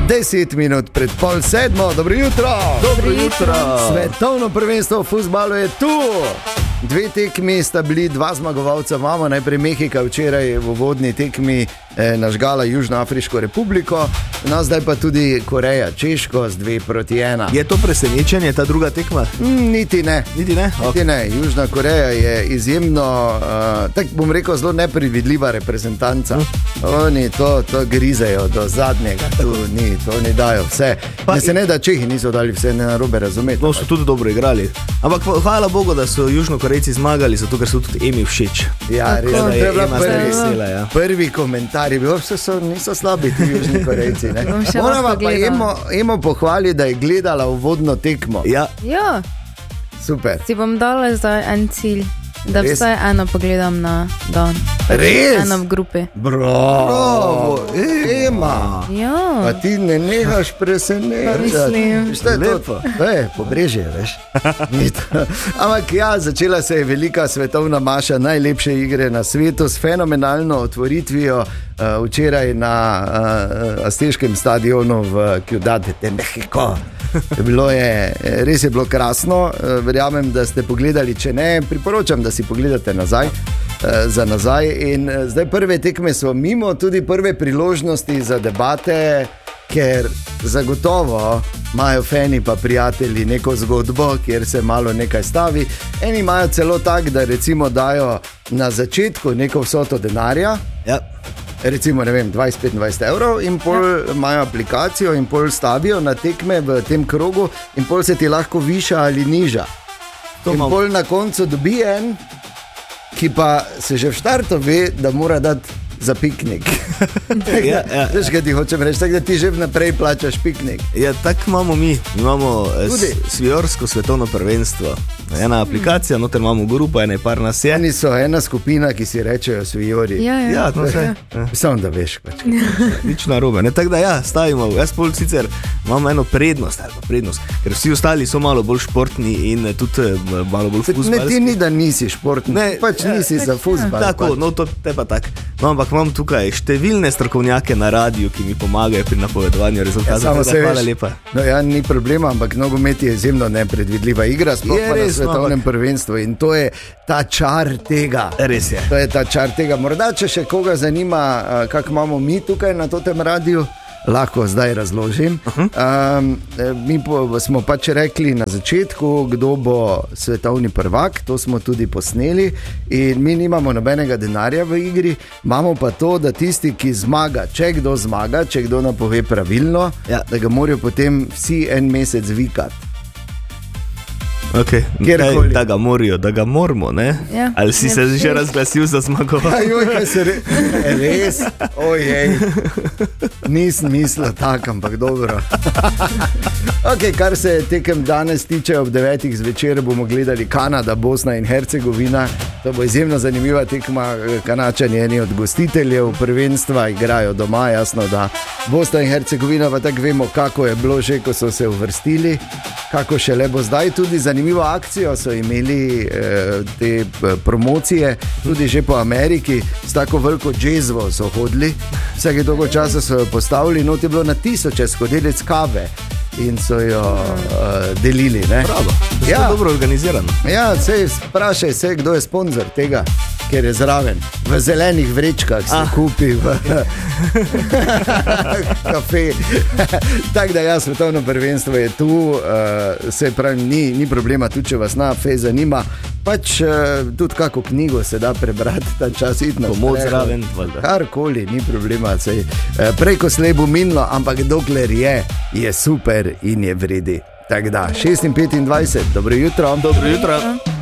10 minut pred 6:30, dobro jutro. Dobro jutro. Svetovno prvenstvo v fuzbalu je tu. 2 tekmi sta bili, 2 zmagovalca imamo. Najprej Mehika včeraj v uvodni tekmi nažgala Južnoafriško republiko, zdaj pa tudi Koreja, Češko z 2-1. Je to presenečenje, ta druga tekma? Niti ne. Okay. Ne. Južna Koreja je izjemno, tako bom rekel, zelo neprevidljiva reprezentanca. Oni to grizejo do zadnjega, to ni dajo vse. Ne se ne da Čehi niso dali vse narobe razumeti. No, so tudi dobro igrali. Ampak hvala Bogu, da so Južnokorejci zmagali, zato ker so tudi Emi všeč. Ja, res, da je Ema vesela, ja. Prvi komentar je bil, niso slabi ti Južni Korejci. Moramo pa Emo pohvaliti, da je gledala uvodno tekmo. Ja. Super. Si bom dala zdaj en cilj, da vsaj eno pogledam na dan. Res? Eno v grupi. Bravo, Ema. Ja. Pa ti ne nehaš presenečati. Šta je to? Pobrežje, veš. Ampak ja, začela se je velika svetovna maša, najlepše igre na svetu s fenomenalno otvoritvijo včeraj na azteškem stadionu v Ciudad de México. Res je bilo krasno, verjamem, da ste pogledali, če ne, priporočam, da si pogledate nazaj. In zdaj prve tekme so mimo, tudi prve priložnosti za debate, ker zagotovo imajo fani pa prijatelji neko zgodbo, kjer se malo nekaj stavi. Eni imajo celo tak, da recimo dajo na začetku neko vsoto denarja, recimo 20-25 evrov, in pol imajo aplikacijo in pol stavijo na tekme v tem krogu in pol se ti lahko viša ali niža. In pol na koncu dobi en, ki pa se že v štartu ve, da mora dati za piknik. Veš, kaj ti hočem reči, tako da ti že vnaprej plačaš piknik. Ja, tako imamo mi. Imamo Sviorsko svetovno prvenstvo. Ena aplikacija, noter imamo grupo, ena je par nas je. Oni so ena skupina, ki si rečejo Sviori. Ja, to vse. Samo da veš. Nič narobe. Tako da stavimo. Jaz pol sicer imamo eno prednost, ker vsi ostali so malo bolj športni in tudi malo bolj fuzbalski. Ne, ti ni, da nisi športni, pač nisi za fuzbal. Tako, no to te pa tak. No, ampak imam tukaj številne strokovnjake na radiju, ki mi pomagajo pri napovedovanju rezultatov. Hvala lepa. No, ni problema, ampak nogomet je izjemno nepredvidljiva igra, sploh pa na svetovnem prvenstvu, in to je ta čar tega. Res je. To je ta čar tega. Morda, če še koga zanima, kako imamo mi tukaj na tem radiju, lahko zdaj razložim. Mi smo pač rekli na začetku, kdo bo svetovni prvak, to smo tudi posneli, in mi nimamo nobenega denarja v igri, imamo pa to, da tisti, ki zmaga, če kdo napove pravilno, da ga morajo potem vsi en mesec vikati. Okay. Da ga morajo, da ga moramo, ne? Ja, ali si se že razglasil za zmagovalca? Res? Ojej. Nisem mislil tako, ampak dobro. Kar se tekem danes tiče, ob 9 zvečer bomo gledali Kanada, Bosna in Hercegovina. To bo izjemno zanimiva tekma. Kanačani, eni od gostiteljev prvenstva, igrajo doma, jasno, da Bosna in Hercegovina, pa tako vemo, kako je bilo že, ko so se uvrstili, kako šele bo zdaj. Tudi zanimivo akcijo so imeli te promocije, tudi že po Ameriki, s tako veliko džezvo so hodili, vsake dolgo časa so jo postavili, not je bilo na 1000 skodelic kave in so jo delili. Bravo, to je dobro organizirano. Ja, vprašaj se, kdo je sponzor tega, ker je zraven, v zelenih vrečkah se kupi v kafe. Tako da svetovno prvenstvo je tu, se pravi, ni problema, tudi če vas na fej zanima, pač tudi kako knjigo se da prebrati ta čas, pomoč zraven, karkoli, ni problema, prej ko slej bo minilo, ampak dokler je super in je vredi. Tako da, 6:25, dobro jutro. Dobro jutro.